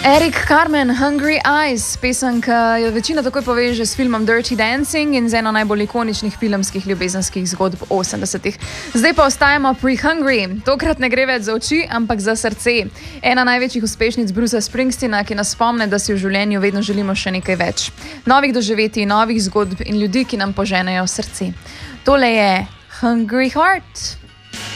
Eric Carmen, Hungry Eyes, pesem, ki jo večina takoj poveže s filmom Dirty Dancing in z eno najbolj ikoničnih filmskih ljubezenskih zgodb 80-ih. Zdaj pa ostajamo pri Hungry. Tokrat ne gre več za oči, ampak za srce. Ena največjih uspešnic Brucea Springsteena, ki nas spomne, da si v življenju vedno želimo še nekaj več. Novih doživetij, novih zgodb in ljudi, ki nam poženejo srce. Tole je Hungry Heart.